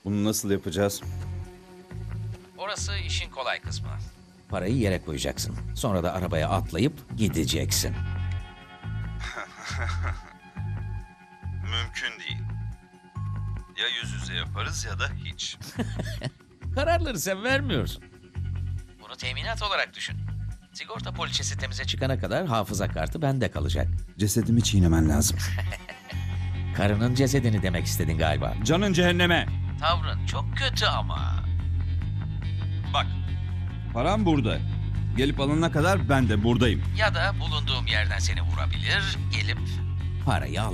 Bunu nasıl yapacağız? Orası işin kolay kısmı. Parayı yere koyacaksın. Sonra da arabaya atlayıp gideceksin. Mümkün değil. Ya yüz yüze yaparız ya da hiç. Kararları sen vermiyorsun. Bunu teminat olarak düşün. Sigorta poliçesi temize çıkana kadar hafıza kartı bende kalacak. Cesedimi çiğnemen lazım. Karının cesedini demek istedin galiba. Canın cehenneme. Tavrın çok kötü ama. Bak. Param burada. Gelip alana kadar ben de buradayım. Ya da bulunduğum yerden seni vurabilir, gelip parayı